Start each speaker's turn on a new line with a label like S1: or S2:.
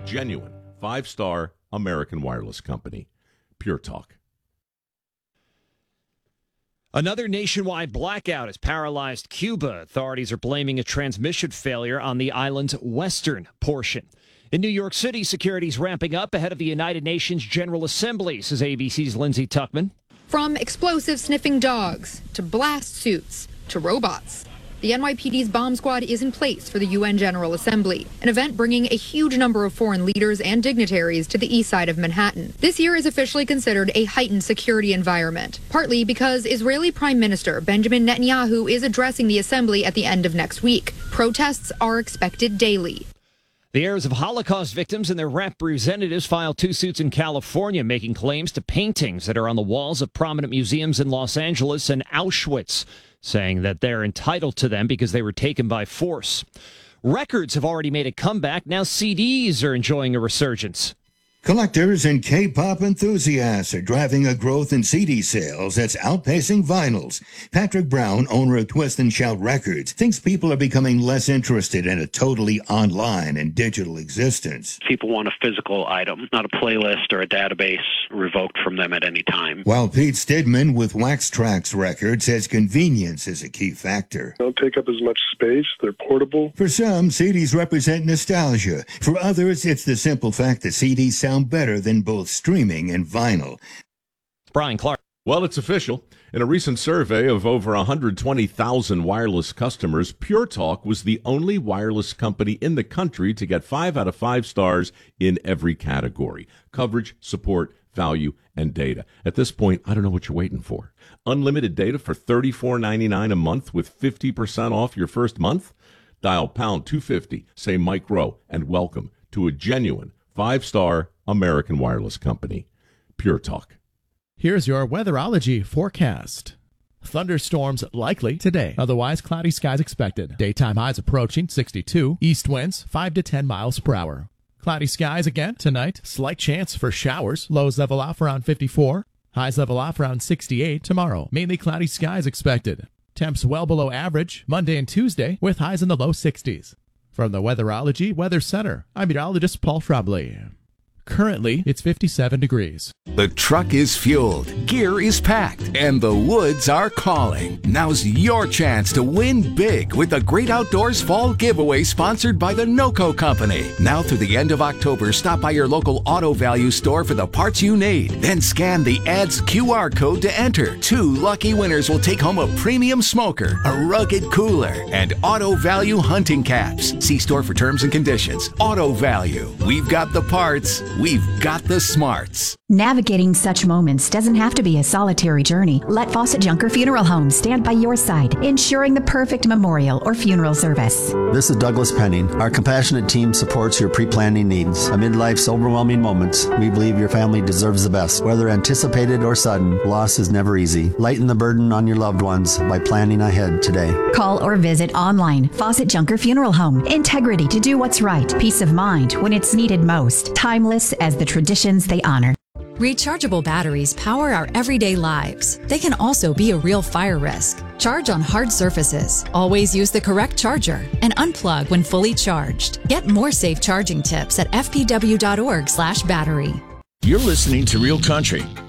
S1: genuine 5-star American wireless company. Pure Talk.
S2: Another nationwide blackout has paralyzed Cuba. Authorities are blaming a transmission failure on the island's western portion. In New York City, security's ramping up ahead of the United Nations General Assembly, says ABC's Lindsay Tuckman.
S3: From explosive sniffing dogs to blast suits to robots, the NYPD's bomb squad is in place for the UN General Assembly, an event bringing a huge number of foreign leaders and dignitaries to the east side of Manhattan. This year is officially considered a heightened security environment, partly because Israeli Prime Minister Benjamin Netanyahu is addressing the assembly at the end of next week. Protests are expected daily.
S2: The heirs of Holocaust victims and their representatives filed 2 suits in California, making claims to paintings that are on the walls of prominent museums in Los Angeles and Auschwitz, saying that they're entitled to them because they were taken by force. Records have already made a comeback. Now CDs are enjoying a resurgence.
S4: Collectors and K-pop enthusiasts are driving a growth in CD sales that's outpacing vinyls. Patrick Brown, owner of Twist and Shout Records, thinks people are becoming less interested in a totally online and digital existence.
S5: People want a physical item, not a playlist or a database revoked from them at any time.
S4: While Pete Stidman with Wax Trax Records says convenience is a key factor.
S6: They don't take up as much space. They're portable.
S4: For some, CDs represent nostalgia. For others, it's the simple fact that CDs sound better than both streaming and vinyl.
S2: Brian Clark.
S1: Well, it's official. In a recent survey of over 120,000 wireless customers, Pure Talk was the only wireless company in the country to get 5 out of 5 stars in every category: coverage, support, value, and data. At this point, I don't know what you're waiting for. Unlimited data for $34.99 a month with 50% off your first month? Dial pound 250, say Mike Rowe, and welcome to a genuine 5-star American wireless company. Pure Talk.
S7: Here's your weatherology forecast. Thunderstorms likely today. Otherwise, cloudy skies expected. Daytime highs approaching 62. East winds 5 to 10 miles per hour. Cloudy skies again tonight. Slight chance for showers. Lows level off around 54. Highs level off around 68 tomorrow. Mainly cloudy skies expected. Temps well below average Monday and Tuesday with highs in the low 60s. From the Weatherology Weather Center, I'm meteorologist Paul Schrabley. Currently, it's 57 degrees.
S8: The truck is fueled, gear is packed, and the woods are calling. Now's your chance to win big with the Great Outdoors Fall Giveaway sponsored by the NOCO Company. Now through the end of October, stop by your local Auto Value store for the parts you need. Then scan the ad's QR code to enter. 2 lucky winners will take home a premium smoker, a rugged cooler, and Auto Value hunting caps. See store for terms and conditions. Auto Value. We've got the parts. We've got the smarts.
S9: Navigating such moments doesn't have to be a solitary journey. Let Fawcett Junker Funeral Home stand by your side, ensuring the perfect memorial or funeral service.
S10: This is Douglas Penning. Our compassionate team supports your pre-planning needs. Amid life's overwhelming moments, we believe your family deserves the best. Whether anticipated or sudden, loss is never easy. Lighten the burden on your loved ones by planning ahead today.
S9: Call or visit online. Fawcett Junker Funeral Home. Integrity to do what's right. Peace of mind when it's needed most. Timeless as the traditions they honor.
S11: Rechargeable batteries power our everyday lives. They can also be a real fire risk. Charge on hard surfaces. Always use the correct charger and unplug when fully charged. Get more safe charging tips at fpw.org/battery.
S12: You're listening to Real Country